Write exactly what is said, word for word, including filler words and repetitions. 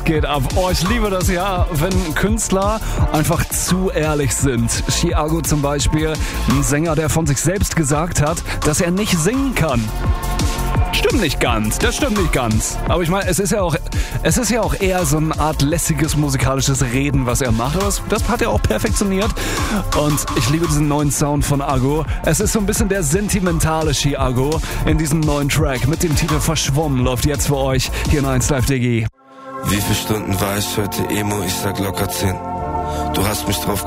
geht ab. Oh, ich liebe das ja, wenn Künstler einfach zu ehrlich sind. Chiago zum Beispiel, ein Sänger, der von sich selbst gesagt hat, dass er nicht singen kann. Stimmt nicht ganz, das stimmt nicht ganz. Aber ich meine, es ist ja auch, es ist ja auch eher so eine Art lässiges musikalisches Reden, was er macht. Aber das, das hat er auch perfektioniert. Und ich liebe diesen neuen Sound von Aggo. Es ist so ein bisschen der sentimentale Chiago in diesem neuen Track mit dem Titel Verschwommen. Läuft jetzt für euch hier in eins Live D G. Wie viele Stunden war ich heute Emo? Ich sag locker zehn. Du hast mich drauf